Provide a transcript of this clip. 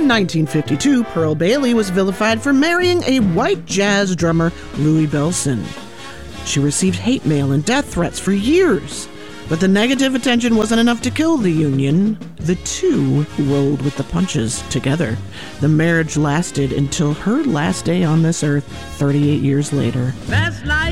1952, Pearl Bailey was vilified for marrying a white jazz drummer, Louis Bellson. She received hate mail and death threats for years, but the negative attention wasn't enough to kill the union. The two rolled with the punches together. The marriage lasted until her last day on this earth 38 years later.